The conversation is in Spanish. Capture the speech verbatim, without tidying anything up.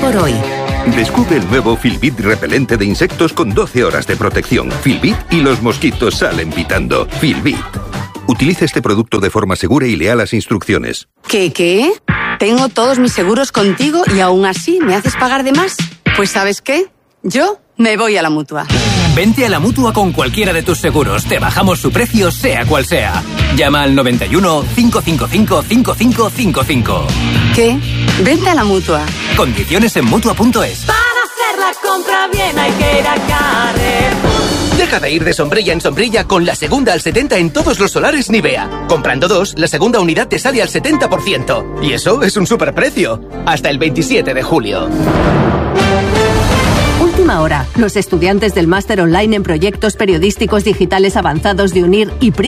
por hoy. Descubre el nuevo Filbit repelente de insectos con doce horas de protección. Filbit y los mosquitos salen pitando. Filbit. Utiliza este producto de forma segura y lea las instrucciones. ¿Qué, qué? Tengo todos mis seguros contigo y aún así me haces pagar de más. Pues ¿sabes qué? Yo me voy a la Mutua. Vente a la Mutua con cualquiera de tus seguros. Te bajamos su precio, sea cual sea. Llama al noventa y uno, cinco cinco cinco, cinco cinco cinco cinco. ¿Qué? Vente a la Mutua. Condiciones en Mutua punto es. Para hacer la compra bien hay que ir a Carrefour. Deja de ir de sombrilla en sombrilla con la segunda al setenta en todos los solares Nivea. Comprando dos, la segunda unidad te sale al setenta por ciento. Y eso es un superprecio. Hasta el veintisiete de julio. Última hora. Los estudiantes del máster online en proyectos periodísticos digitales avanzados de UNIR y